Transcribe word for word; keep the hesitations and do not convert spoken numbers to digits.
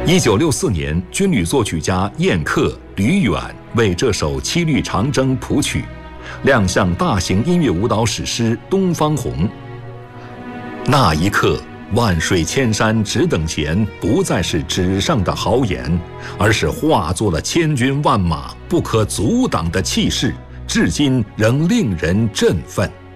一九六四年，军旅作曲家燕客、吕远为这首《七律长征》谱曲，亮相大型音乐舞蹈史诗《东方红》。那一刻，万水千山只等闲不再是纸上的豪言，而是化作了千军万马不可阻挡的气势，至今仍令人振奋。